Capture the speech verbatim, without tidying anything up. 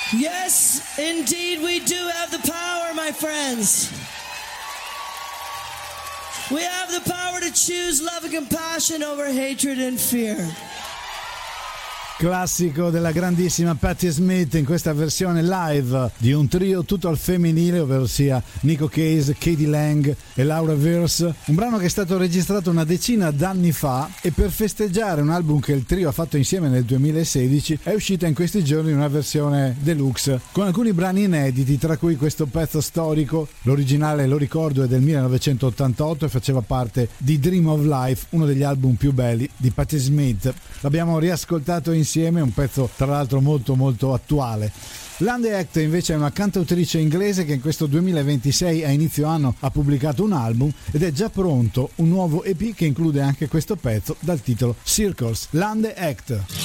Yes, indeed we do have the power, my friends. We have the power to choose love and compassion over hatred and fear. Classico della grandissima Patti Smith in questa versione live di un trio tutto al femminile, ovvero sia Nico Case, Katie Lang e Laura Verse, un brano che è stato registrato una decina d'anni fa e per festeggiare un album che il trio ha fatto insieme nel duemilasedici è uscita in questi giorni una versione deluxe con alcuni brani inediti, tra cui questo pezzo storico. L'originale, lo ricordo, è del millenovecentottantotto e faceva parte di Dream of Life, uno degli album più belli di Patti Smith. L'abbiamo riascoltato insieme, un pezzo tra l'altro molto molto attuale. Lande Act invece è una cantautrice inglese che in questo duemilaventisei a inizio anno ha pubblicato un album ed è già pronto un nuovo E P che include anche questo pezzo dal titolo Circles. Lande Act.